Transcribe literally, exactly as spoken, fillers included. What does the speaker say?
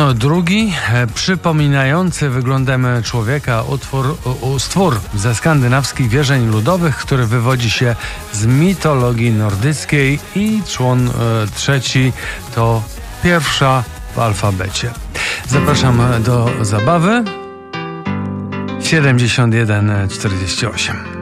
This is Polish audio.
drugi, przypominający wyglądem człowieka utwór, stwór ze skandynawskich wierzeń ludowych, który wywodzi się z mitologii nordyckiej, i człon trzeci to pierwsza w alfabecie. Zapraszam do zabawy. siedemdziesiąt jeden czterdzieści osiem.